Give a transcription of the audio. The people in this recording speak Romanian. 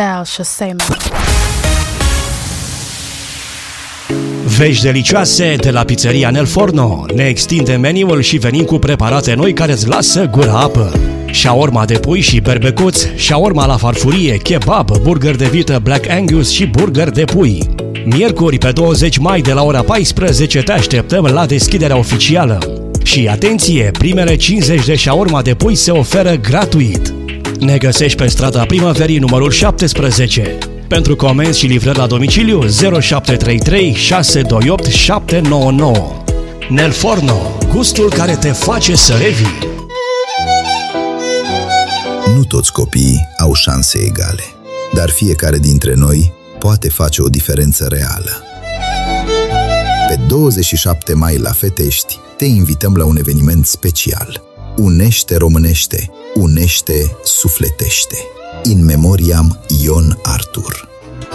Del Shasema. Vești delicioase de la pizzeria Nel Forno. Ne extindem meniul și venim cu preparate noi care îți lasă gura apă. Shaorma de pui și berbecuț, shaorma la farfurie, kebab, burger de vită Black Angus și burger de pui. Miercuri pe 20 mai de la ora 14 te așteptăm la deschiderea oficială. Și atenție, primele 50 de shaorma de pui se oferă gratuit. Ne găsești pe strada Primăverii numărul 17. Pentru comenzi și livrări la domiciliu 0733 628 799. Nel Forno, gustul care te face să revii. Nu toți copiii au șanse egale, dar fiecare dintre noi poate face o diferență reală. Pe 27 mai la Fetești te invităm la un eveniment special. Unește românește, unește sufletește. In memoriam Ion Artur.